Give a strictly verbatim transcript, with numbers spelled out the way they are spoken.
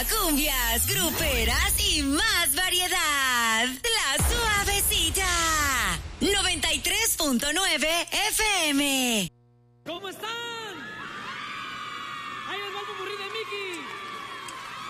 cumbias, gruperas y más variedad. La Suavecita. noventa y tres punto nueve F M. ¿Cómo están?